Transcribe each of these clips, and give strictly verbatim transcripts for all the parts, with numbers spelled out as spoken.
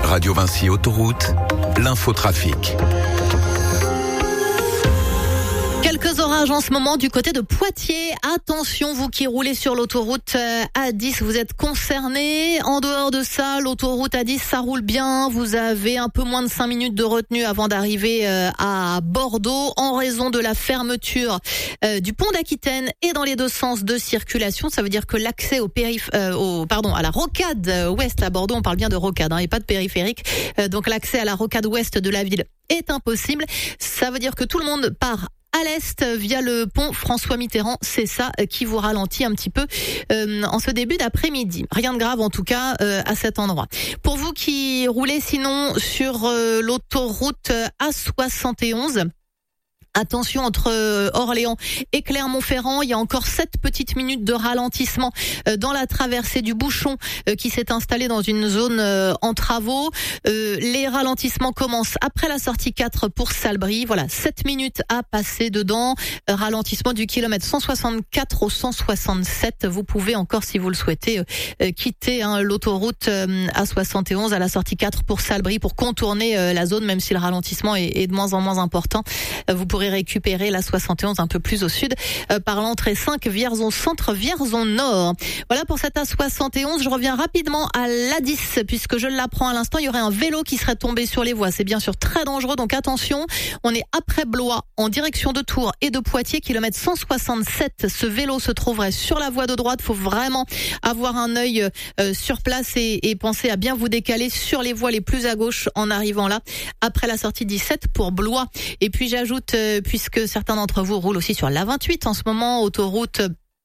Radio Vinci Autoroute, l'infotrafic. Quelques orages en ce moment du côté de Poitiers. Attention, vous qui roulez sur l'autoroute A dix, vous êtes concernés. En dehors de ça, l'autoroute A dix, ça roule bien. Vous avez un peu moins de cinq minutes de retenue avant d'arriver à Bordeaux en raison de la fermeture du pont d'Aquitaine et dans les deux sens de circulation. Ça veut dire que l'accès au périph... Euh, au, pardon, à la rocade ouest à Bordeaux, on parle bien de rocade hein, et pas de périphérique. Donc l'accès à la rocade ouest de la ville est impossible. Ça veut dire que tout le monde part à l'est via le pont François Mitterrand. C'est ça qui vous ralentit un petit peu euh, en ce début d'après-midi. Rien de grave en tout cas euh, à cet endroit. Pour vous qui roulez sinon sur euh, l'autoroute A soixante et onze, attention, entre Orléans et Clermont-Ferrand, il y a encore sept petites minutes de ralentissement dans la traversée du bouchon qui s'est installé dans une zone en travaux. Les ralentissements commencent après la sortie quatre pour Salbris. Voilà, sept minutes à passer dedans. Ralentissement du kilomètre cent soixante-quatre au cent soixante-sept. Vous pouvez encore, si vous le souhaitez, quitter hein, l'autoroute A soixante et onze à la sortie quatre pour Salbris pour contourner la zone, même si le ralentissement est, est de moins en moins important. Vous pourrez récupérer la soixante et onze un peu plus au sud euh, par l'entrée cinq Vierzon Centre, Vierzon Nord. Voilà pour cette A soixante et onze. Je reviens rapidement à l'A dix puisque je l'apprends à l'instant, il y aurait un vélo qui serait tombé sur les voies. C'est bien sûr très dangereux, donc attention. On est après Blois en direction de Tours et de Poitiers, kilomètre cent soixante-sept. Ce vélo se trouverait sur la voie de droite. Faut vraiment avoir un œil euh, sur place et, et penser à bien vous décaler sur les voies les plus à gauche en arrivant là après la sortie dix-sept pour Blois. Et puis j'ajoute euh, puisque certains d'entre vous roulent aussi sur l'A vingt-huit en ce moment, autoroute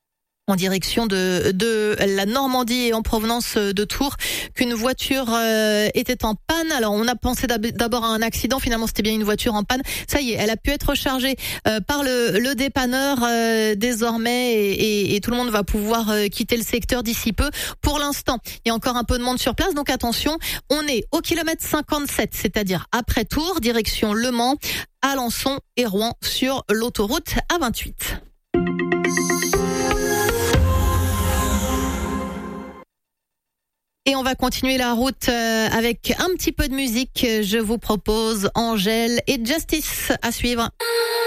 en direction de de la Normandie et en provenance de Tours, qu'une voiture euh, était en panne. Alors on a pensé d'abord à un accident, finalement c'était bien une voiture en panne. Ça y est, elle a pu être rechargée euh, par le, le dépanneur euh, désormais et, et, et tout le monde va pouvoir euh, quitter le secteur d'ici peu. Pour l'instant, il y a encore un peu de monde sur place, donc attention, on est au kilomètre cinquante-sept, c'est-à-dire après Tours, direction Le Mans, Alençon et Rouen sur l'autoroute A vingt-huit. Et on va continuer la route avec un petit peu de musique. Je vous propose Angèle et Justice à suivre.